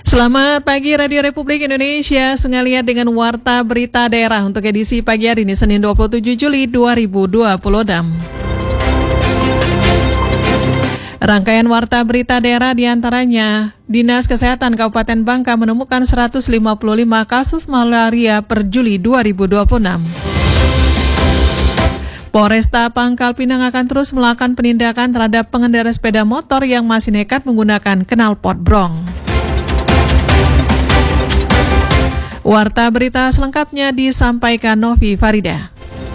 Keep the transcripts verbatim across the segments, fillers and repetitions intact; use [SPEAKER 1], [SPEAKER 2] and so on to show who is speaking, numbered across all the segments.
[SPEAKER 1] Selamat pagi Radio Republik Indonesia, Sengalia dengan Warta Berita Daerah untuk edisi pagi hari ini Senin dua puluh tujuh Juli dua ribu dua puluh enam. Rangkaian Warta Berita Daerah diantaranya, Dinas Kesehatan Kabupaten Bangka menemukan seratus lima puluh lima kasus malaria per Juli dua ribu dua puluh enam. Polresta Pangkal Pinang akan terus melakukan penindakan terhadap pengendara sepeda motor yang masih nekat menggunakan knalpot brong. Warta berita selengkapnya disampaikan Novi Farida.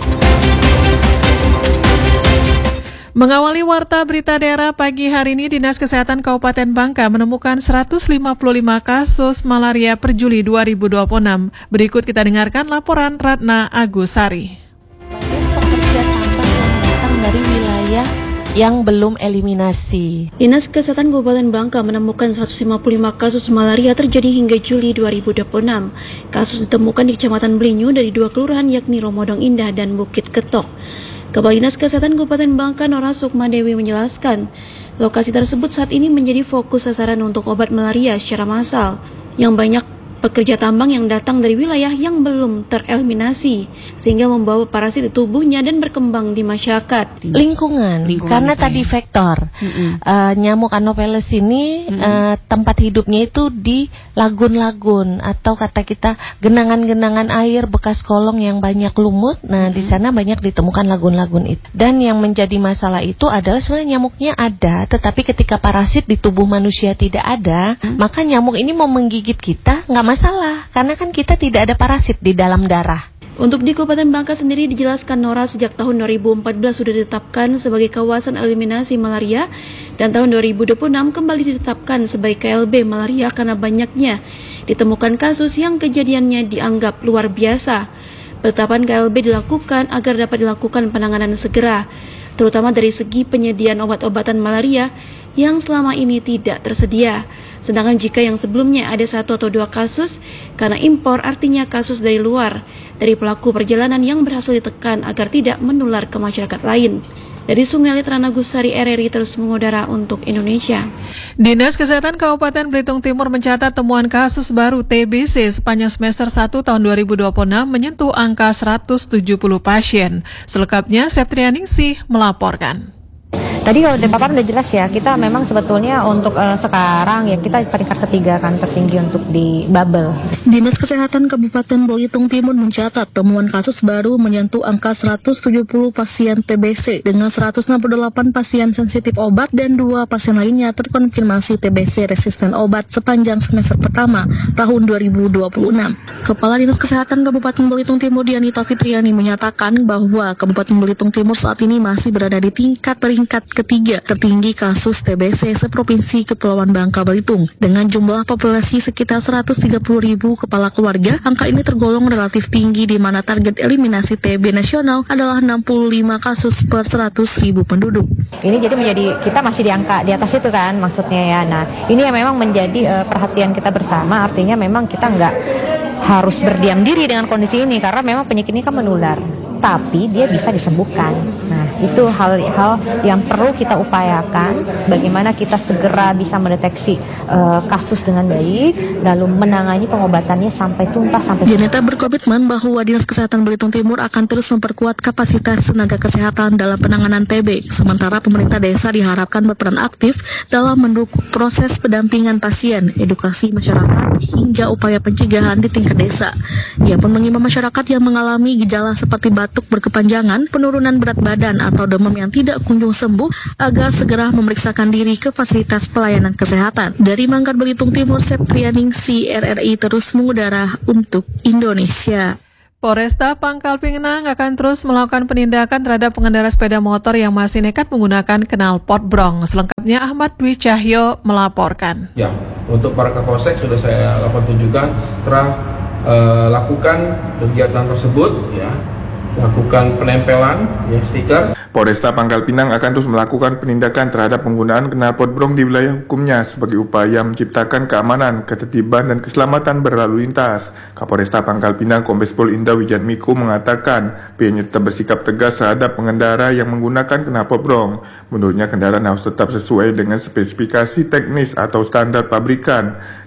[SPEAKER 1] Mengawali Warta Berita Daerah pagi hari ini, Dinas Kesehatan Kabupaten Bangka menemukan seratus lima puluh lima kasus malaria per Juli dua ribu dua puluh enam. Berikut kita dengarkan laporan Ratna Agusari.
[SPEAKER 2] Banyak pekerja tambang yang datang dari wilayah yang belum eliminasi.
[SPEAKER 3] Dinas Kesehatan Kabupaten Bangka menemukan seratus lima puluh lima kasus malaria terjadi hingga Juli dua ribu dua puluh enam. Kasus ditemukan di Kecamatan Belinyu dari dua kelurahan yakni Romodong Indah dan Bukit Ketok. Kepala Dinas Kesehatan Kabupaten Bangka Nora Sukma Dewi menjelaskan, lokasi tersebut saat ini menjadi fokus sasaran untuk obat malaria secara massal, yang banyak pekerja tambang yang datang dari wilayah yang belum tereliminasi, sehingga membawa parasit di tubuhnya dan berkembang di masyarakat.
[SPEAKER 2] Lingkungan, Lingkungan tadi
[SPEAKER 3] karena
[SPEAKER 2] tadi faktor. Uh, nyamuk Anopheles ini uh, tempat hidupnya itu di lagun-lagun atau kata kita genangan-genangan air bekas kolong yang banyak lumut. Nah, di sana banyak ditemukan lagun-lagun itu. Dan yang menjadi masalah itu adalah sebenarnya nyamuknya ada, tetapi ketika parasit di tubuh manusia tidak ada, hmm. maka nyamuk ini mau menggigit kita nggak masalah, karena kan kita tidak ada parasit di dalam darah.
[SPEAKER 3] Untuk di Kabupaten Bangka sendiri dijelaskan Nora sejak tahun dua ribu empat belas sudah ditetapkan sebagai kawasan eliminasi malaria dan tahun dua ribu dua puluh enam kembali ditetapkan sebagai K L B malaria karena banyaknya ditemukan kasus yang kejadiannya dianggap luar biasa. Penetapan K L B dilakukan agar dapat dilakukan penanganan segera, terutama dari segi penyediaan obat-obatan malaria yang selama ini tidak tersedia. Sedangkan jika yang sebelumnya ada satu atau dua kasus, karena impor artinya kasus dari luar, dari pelaku perjalanan yang berhasil ditekan agar tidak menular ke masyarakat lain. Dari Sungai Ratna Agusari R R I terus mengudara untuk Indonesia.
[SPEAKER 1] Dinas Kesehatan Kabupaten Belitung Timur mencatat temuan kasus baru T B C sepanjang semester satu tahun dua ribu dua puluh enam menyentuh angka seratus tujuh puluh pasien. Selengkapnya Septrianingsih melaporkan.
[SPEAKER 4] Tadi kalau dari paparan udah jelas ya, kita memang sebetulnya untuk uh, sekarang ya kita peringkat ketiga kan tertinggi untuk di bubble.
[SPEAKER 5] Dinas Kesehatan Kabupaten Belitung Timur mencatat temuan kasus baru menyentuh angka seratus tujuh puluh pasien T B C dengan seratus enam puluh delapan pasien sensitif obat dan dua pasien lainnya terkonfirmasi T B C resisten obat sepanjang semester pertama tahun dua ribu dua puluh enam. Kepala Dinas Kesehatan Kabupaten Belitung Timur Dianita Fitriani menyatakan bahwa Kabupaten Belitung Timur saat ini masih berada di tingkat peringkat ketiga tertinggi kasus T B C seprovinsi Kepulauan Bangka Belitung. Dengan jumlah populasi sekitar seratus tiga puluh ribu kepala keluarga, angka ini tergolong relatif tinggi di mana target eliminasi T B nasional adalah enam puluh lima kasus per seratus ribu penduduk.
[SPEAKER 4] Ini jadi menjadi kita masih di angka di atas itu kan maksudnya ya. Nah, ini yang memang menjadi uh, perhatian kita bersama, artinya memang kita nggak harus berdiam diri dengan kondisi ini karena memang penyakit ini kan menular, tapi dia bisa disembuhkan. Nah, itu hal-hal yang perlu kita upayakan, bagaimana kita segera bisa mendeteksi uh, kasus dengan baik, lalu menangani pengobatannya sampai tuntas. sampai.
[SPEAKER 5] Dianita berkomitmen bahwa Dinas Kesehatan Belitung Timur akan terus memperkuat kapasitas tenaga kesehatan dalam penanganan T B, sementara pemerintah desa diharapkan berperan aktif dalam mendukung proses pendampingan pasien, edukasi masyarakat, hingga upaya pencegahan di tingkat desa. Ia pun mengimbau masyarakat yang mengalami gejala seperti batuk berkepanjangan, penurunan berat badan atau demam yang tidak kunjung sembuh agar segera memeriksakan diri ke fasilitas pelayanan kesehatan. Dari Manggar Belitung Timur, Septrianingsih R R I terus mengudara untuk Indonesia.
[SPEAKER 1] Polresta Pangkal Pinang akan terus melakukan penindakan terhadap pengendara sepeda motor yang masih nekat menggunakan knalpot brong. Selengkapnya Ahmad Dwi Cahyo melaporkan.
[SPEAKER 6] Ya, untuk para Kapolsek sudah saya laporkan tunjukkan setelah uh, lakukan kegiatan tersebut, ya, lakukan penempelan ya, stiker.
[SPEAKER 7] Polresta Pangkal Pinang akan terus melakukan penindakan terhadap penggunaan knalpot brong di wilayah hukumnya sebagai upaya menciptakan keamanan, ketertiban, dan keselamatan berlalu lintas. Kapolresta Pangkal Pinang Kombes Pol Indah Wijatmiko mengatakan pihaknya tetap bersikap tegas terhadap pengendara yang menggunakan knalpot brong. Menurutnya kendaraan harus tetap sesuai dengan spesifikasi teknis atau standar pabrikan.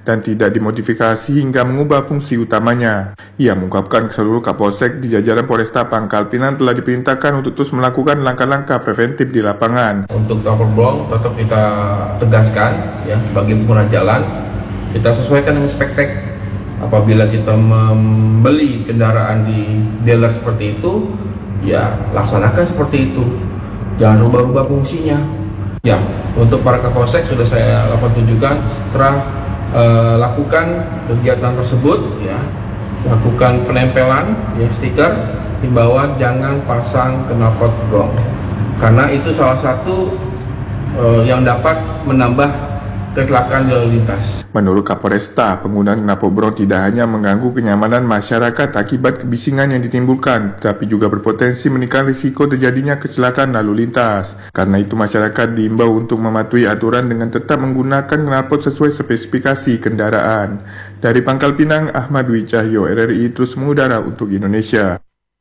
[SPEAKER 7] dan tidak dimodifikasi hingga mengubah fungsi utamanya. Ia mengungkapkan seluruh Kapolsek di jajaran Polresta Pangkal Pinang telah diperintahkan untuk terus melakukan langkah-langkah preventif di lapangan.
[SPEAKER 6] Untuk knalpot brong tetap kita tegaskan ya, bagi pengguna jalan kita sesuaikan dengan spektek. Apabila kita membeli kendaraan di dealer seperti itu, ya laksanakan seperti itu. Jangan rubah-rubah fungsinya. Ya, untuk para Kapolsek sudah saya lakukan tunjukkan, telah eh, lakukan kegiatan tersebut, ya, lakukan penempelan, ya, stiker, himbauan jangan pasang knalpot brong, karena itu salah satu eh, yang dapat menambah kecelakaan di lalu lintas.
[SPEAKER 7] Menurut Kapolresta, penggunaan knalpot brong tidak hanya mengganggu kenyamanan masyarakat akibat kebisingan yang ditimbulkan, tapi juga berpotensi meningkatkan risiko terjadinya kecelakaan lalu lintas. Karena itu masyarakat diimbau untuk mematuhi aturan dengan tetap menggunakan knalpot sesuai spesifikasi kendaraan. Dari Pangkal Pinang, Ahmad Dwi Cahyo, R R I terus mengudara untuk Indonesia.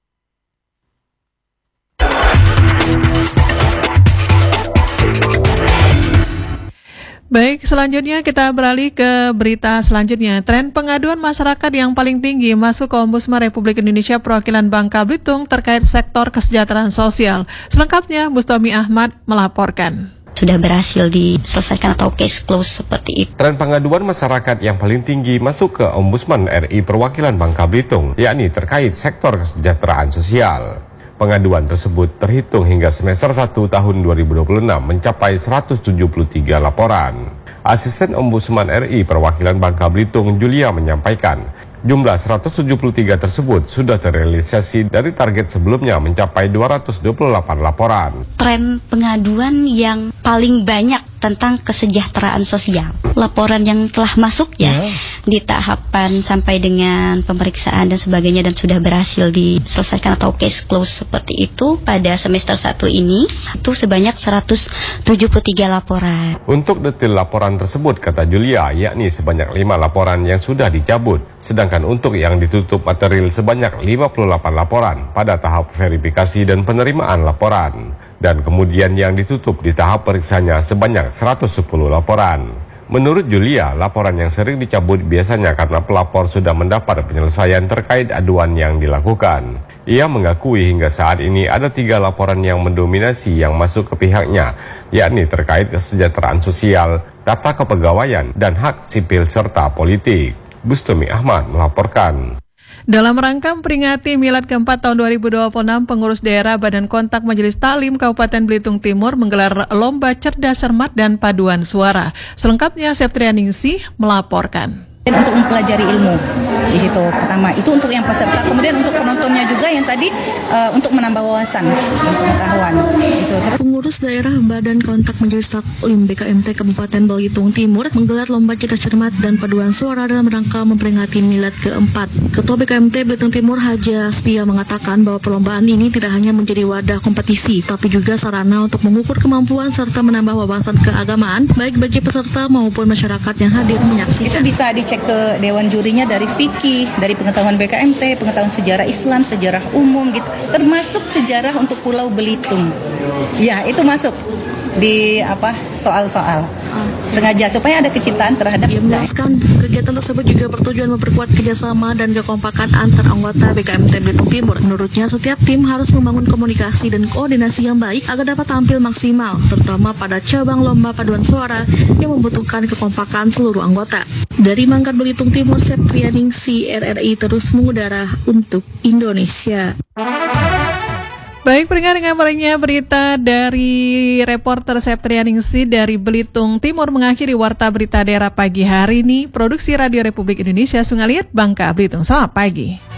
[SPEAKER 1] Baik, selanjutnya kita beralih ke berita selanjutnya. Tren pengaduan masyarakat yang paling tinggi masuk ke Ombudsman Republik Indonesia Perwakilan Bangka Belitung terkait sektor kesejahteraan sosial. Selengkapnya, Bustomi Ahmad melaporkan.
[SPEAKER 8] Sudah berhasil diselesaikan atau case close seperti itu.
[SPEAKER 9] Tren pengaduan masyarakat yang paling tinggi masuk ke Ombudsman R I Perwakilan Bangka Belitung, yakni terkait sektor kesejahteraan sosial. Pengaduan tersebut terhitung hingga semester satu tahun dua ribu dua puluh enam mencapai seratus tujuh puluh tiga laporan. Asisten Ombudsman R I Perwakilan Bangka Belitung, Julia, menyampaikan jumlah seratus tujuh puluh tiga tersebut sudah terrealisasi dari target sebelumnya mencapai dua ratus dua puluh delapan laporan.
[SPEAKER 8] Tren pengaduan yang paling banyak tentang kesejahteraan sosial. Laporan yang telah masuk ya, yeah. di tahapan sampai dengan pemeriksaan dan sebagainya dan sudah berhasil diselesaikan atau case close seperti itu pada semester satu ini itu sebanyak seratus tujuh puluh tiga laporan.
[SPEAKER 9] Untuk detail laporan tersebut, kata Julia, yakni sebanyak lima laporan yang sudah dicabut, sedangkan untuk yang ditutup material sebanyak lima puluh delapan laporan pada tahap verifikasi dan penerimaan laporan. Dan kemudian yang ditutup di tahap periksanya sebanyak seratus sepuluh laporan. Menurut Julia, laporan yang sering dicabut biasanya karena pelapor sudah mendapat penyelesaian terkait aduan yang dilakukan. Ia mengakui hingga saat ini ada tiga laporan yang mendominasi yang masuk ke pihaknya, yakni terkait kesejahteraan sosial, tata kepegawaian, dan hak sipil serta politik. Bustomi Ahmad melaporkan.
[SPEAKER 1] Dalam rangka memperingati Milad keempat tahun dua ribu dua puluh enam, pengurus daerah Badan Kontak Majelis Taklim Kabupaten Belitung Timur menggelar lomba cerdas cermat dan paduan suara. Selengkapnya Septrianingsih melaporkan.
[SPEAKER 10] Dan untuk mempelajari ilmu di situ pertama itu untuk yang peserta, kemudian untuk penontonnya juga yang tadi uh, untuk menambah wawasan dan pengetahuan itu.
[SPEAKER 5] Pengurus daerah Badan Kontak Majelis Taklim B K M T Kabupaten Belitung Timur menggelar lomba cerdas cermat dan paduan suara dalam rangka memperingati Milad keempat. Ketua B K M T Belitung Timur Haja Spia mengatakan bahwa perlombaan ini tidak hanya menjadi wadah kompetisi, tapi juga sarana untuk mengukur kemampuan serta menambah wawasan keagamaan baik bagi peserta maupun masyarakat yang hadir menyaksikan.
[SPEAKER 10] Itu bisa dicek ke dewan jurinya dari fikih, dari pengetahuan B K M T, pengetahuan sejarah Islam, sejarah umum gitu, termasuk sejarah untuk Pulau Belitung. Ya, itu masuk di apa soal-soal. Sengaja supaya ada kecintaan terhadap.
[SPEAKER 5] Ia menjelaskan kegiatan tersebut juga bertujuan memperkuat kerjasama dan kekompakan antar anggota B K M T Belitung Timur. Menurutnya setiap tim harus membangun komunikasi dan koordinasi yang baik agar dapat tampil maksimal, terutama pada cabang lomba paduan suara yang membutuhkan kekompakan seluruh anggota. Dari Mangkat Belitung Timur, Septrianingsih, R R I terus mengudara untuk Indonesia.
[SPEAKER 1] Baik, pendengar dengan paringnya berita dari reporter Septrianingsih dari Belitung Timur mengakhiri Warta Berita Daerah pagi hari ini. Produksi Radio Republik Indonesia, Sungaliat, Bangka Belitung. Selamat pagi.